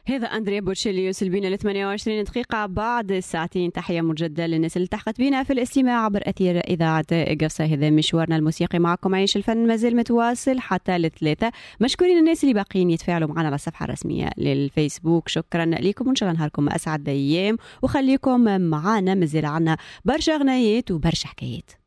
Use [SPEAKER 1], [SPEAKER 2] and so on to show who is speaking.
[SPEAKER 1] هذا أندريا بوتشيلي يسلبينا ل 28 دقيقة بعد الساعتين. تحية مجددة للناس اللي التحقت بنا في الاستماع عبر أثير إذاعة قفصة. هذا مشوارنا الموسيقي معكم عيش الفن مازال متواصل حتى الثلاثة. مشكورين الناس اللي باقيين يتفاعلوا معنا على الصفحة الرسمية للفيسبوك، شكرا لكم وإن شاء الله نهاركم أسعد أيام، وخليكم معنا مازال عنا برشا غنايات وبرشا حكايات.